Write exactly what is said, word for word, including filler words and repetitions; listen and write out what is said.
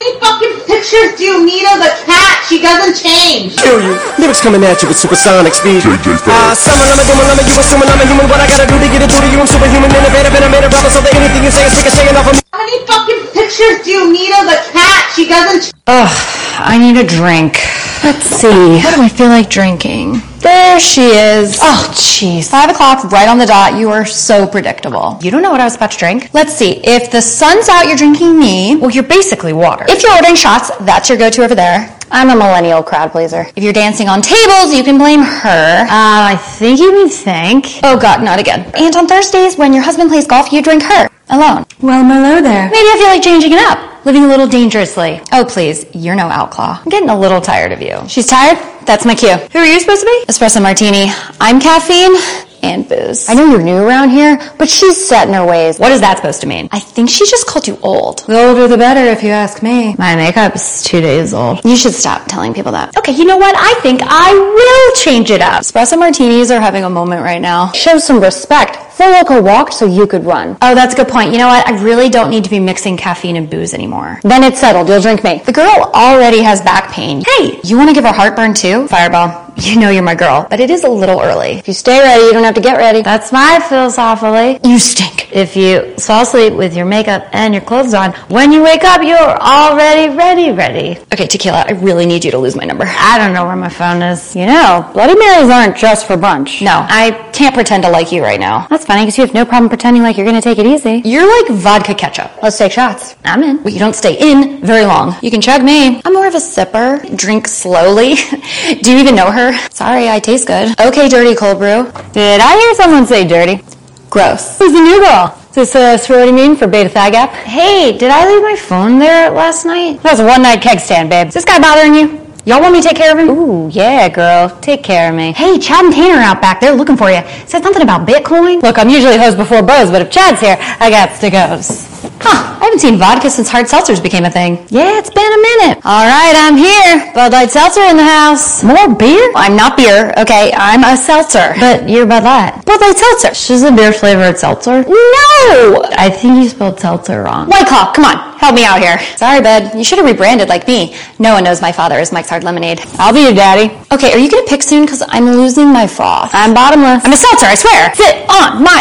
How many fucking pictures do you need of the cat? She doesn't change. Kill you. Lyrics coming at you with supersonic speed. Ah, uh, summon, I'm a demon, I'm a you assuming I'm a human. What I gotta do to get it through to you? I'm superhuman, innovative, and I made a rubber so that anything you say is ricocheting off of me. How many fucking pictures do you need of the cat? She doesn't. Ugh, I need a drink. Let's see. What do I feel like drinking? There she is. Oh, jeez. Five o'clock, right on the dot. You are so predictable. You don't know what I was about to drink? Let's see. If the sun's out, you're drinking me. Well, you're basically water. If you're ordering shots, that's your go-to over there. I'm a millennial crowd pleaser. If you're dancing on tables, you can blame her. Uh, I think you mean thank. Oh, God, not again. And on Thursdays, when your husband plays golf, you drink her. Alone. Well, Merlot there. Maybe I feel like changing it up. Living a little dangerously. Oh, please. You're no outlaw. I'm getting a little tired of you. She's tired? That's my cue. Who are you supposed to be? Espresso martini. I'm caffeine and booze. I know you're new around here, but she's set in her ways. What is that supposed to mean? I think she just called you old. The older the better, if you ask me. My makeup's two days old. You should stop telling people that. Okay, you know what? I think I will change it up. Espresso martinis are having a moment right now. Show some respect. Phil walked so you could run. Oh, that's a good point. You know what? I really don't need to be mixing caffeine and booze anymore. Then it's settled. You'll drink me. The girl already has back pain. Hey, you want to give her heartburn too? Fireball. You know you're my girl, but it is a little early. If you stay ready, you don't have to get ready. That's my philosophically. You stink. If you fall asleep with your makeup and your clothes on, when you wake up, you're already ready, ready. Okay, Tequila, I really need you to lose my number. I don't know where my phone is. You know, Bloody Marys aren't just for brunch. No, I can't pretend to like you right now. That's funny, because you have no problem pretending like you're going to take it easy. You're like vodka ketchup. Let's take shots. I'm in. But you don't stay in very long. You can chug me. I'm more of a sipper. Drink slowly. Do you even know her? Sorry, I taste good. Okay, dirty cold brew. Did I hear someone say dirty? Gross. Who's the new girl? Is this a sorority meeting for Beta Thigh Gap? Hey, did I leave my phone there last night? That was a one-night keg stand, babe. Is this guy bothering you? Y'all want me to take care of him? Ooh, yeah, girl. Take care of me. Hey, Chad and Tanner are out back. They're looking for you. Said something about Bitcoin. Look, I'm usually hosed before bows, but if Chad's here, I got to goes. Huh, I haven't seen vodka since hard seltzers became a thing. Yeah, it's been a minute. All right, I'm here. Bud Light Seltzer in the house. More beer? Well, I'm not beer, okay? I'm a seltzer. But you're Bud Light. Bud Light Seltzer. She's a beer-flavored seltzer? No! I think you spelled seltzer wrong. White Claw, come on. Help me out here. Sorry, bud. You should have rebranded like me. No one knows my father is Mike's Hard Lemonade. I'll be your daddy. Okay, are you gonna pick soon? Because I'm losing my froth. I'm bottomless. I'm a seltzer, I swear. Sit on my